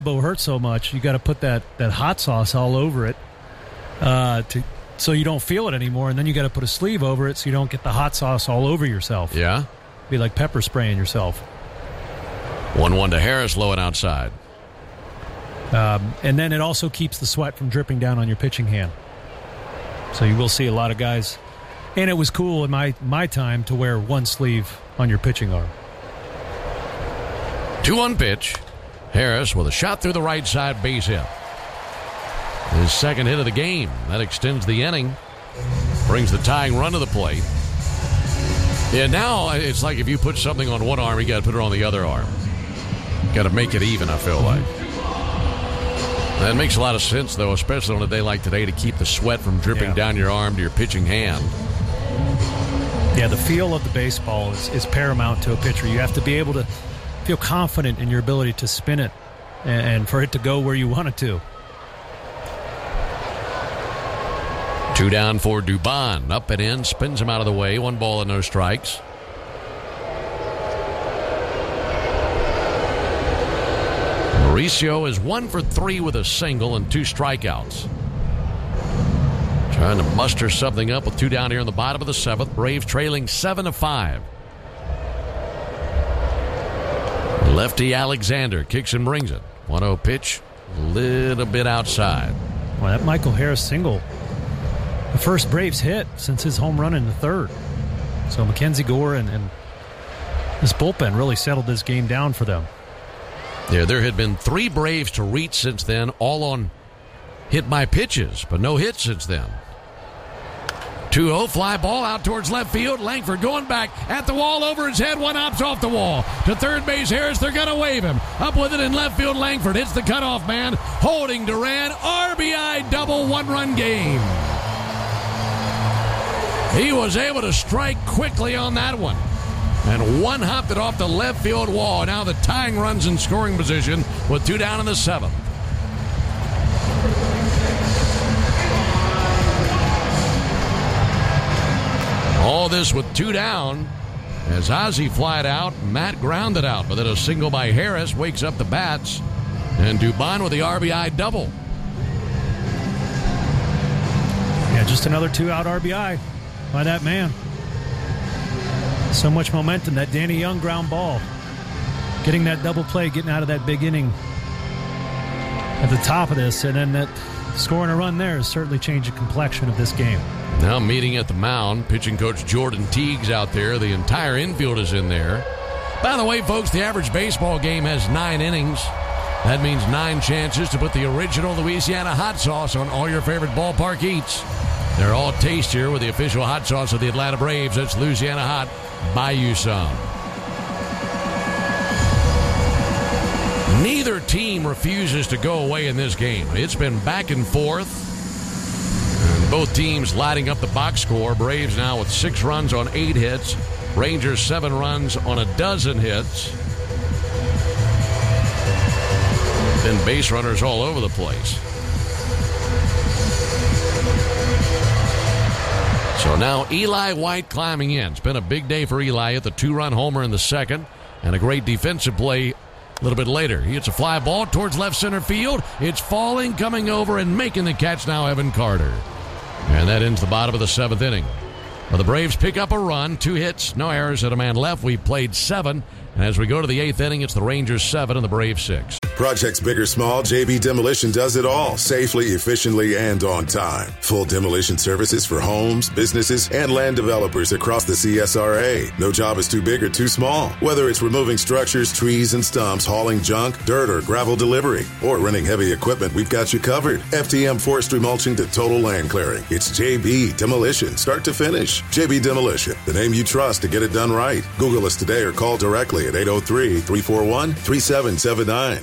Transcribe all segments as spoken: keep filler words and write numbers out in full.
elbow hurts so much, you got to put that, that hot sauce all over it uh, to so you don't feel it anymore, and then you got to put a sleeve over it so you don't get the hot sauce all over yourself. Yeah. Be like pepper spraying yourself. one one to Harris, low and outside. Um, and then it also keeps the sweat from dripping down on your pitching hand. So you will see a lot of guys. And it was cool in my, my time to wear one sleeve on your pitching arm. two one pitch. Harris with a shot through the right side, base hit. His second hit of the game. That extends the inning. Brings the tying run to the plate. Yeah, now it's like if you put something on one arm, you got to put it on the other arm. Got to make it even, I feel like. That makes a lot of sense, though, especially on a day like today, to keep the sweat from dripping yeah. down your arm to your pitching hand. Yeah, the feel of the baseball is, is paramount to a pitcher. You have to be able to feel confident in your ability to spin it and, and for it to go where you want it to. Two down for Dubon. Up and in, spins him out of the way. One ball and no strikes. Mauricio is one for three with a single and two strikeouts. Trying to muster something up with two down here in the bottom of the seventh. Braves trailing seven to five. Lefty Alexander kicks and brings it. one oh pitch, a little bit outside. Well, that Michael Harris single, the first Braves hit since his home run in the third. So Mackenzie Gore and, and this bullpen really settled this game down for them. Yeah, there had been three Braves to reach since then, all on hit by pitches, but no hits since then. two oh, fly ball out towards left field. Langford going back at the wall, over his head. One hops off the wall. To third base, Harris. They're going to wave him. Up with it in left field. Langford hits the cutoff man. Holding Duran. R B I double, one-run game. He was able to strike quickly on that one. And one hopped it off the left field wall. Now the tying runs in scoring position with two down in the seventh. All this with two down as Ozzie flied out, Matt grounded out, but then a single by Harris wakes up the bats, and Dubon with the R B I double. Yeah, just another two-out R B I by that man. So much momentum, that Danny Young ground ball. Getting that double play, getting out of that big inning at the top of this, and then that scoring a run there has certainly changed the complexion of this game. Now meeting at the mound, pitching coach Jordan Teague's out there. The entire infield is in there. By the way, folks, the average baseball game has nine innings. That means nine chances to put the original Louisiana hot sauce on all your favorite ballpark eats. They're all tastier with the official hot sauce of the Atlanta Braves. That's Louisiana Hot. Buy you some. Neither team refuses to go away in this game. It's been back and forth. And both teams lighting up the box score. Braves now with six runs on eight hits. Rangers seven runs on a dozen hits. Been base runners all over the place. So now Eli White climbing in. It's been a big day for Eli at the two-run homer in the second, and a great defensive play a little bit later. He hits a fly ball towards left center field. It's falling, coming over, and making the catch now, Evan Carter. And that ends the bottom of the seventh inning. Well, the Braves pick up a run, two hits, no errors, and a man left. We've played seven, and as we go to the eighth inning, it's the Rangers seven and the Braves six. Projects big or small, J B Demolition does it all, safely, efficiently, and on time. Full demolition services for homes, businesses, and land developers across the C S R A. No job is too big or too small. Whether it's removing structures, trees, and stumps, hauling junk, dirt, or gravel delivery, or renting heavy equipment, we've got you covered. F T M forestry mulching to total land clearing. It's J B Demolition, start to finish. J B Demolition, the name you trust to get it done right. Google us today or call directly at eight oh three, three four one, three seven seven nine.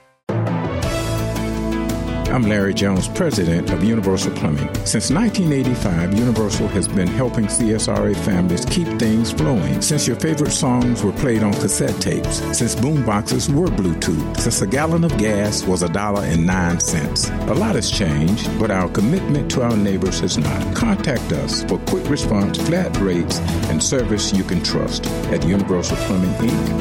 I'm Larry Jones, president of Universal Plumbing. Since nineteen eighty-five, Universal has been helping C S R A families keep things flowing. Since your favorite songs were played on cassette tapes. Since boomboxes were Bluetooth. Since a gallon of gas was a dollar and nine cents. A lot has changed, but our commitment to our neighbors has not. Contact us for quick response, flat rates, and service you can trust at Universal Plumbing, Incorporated.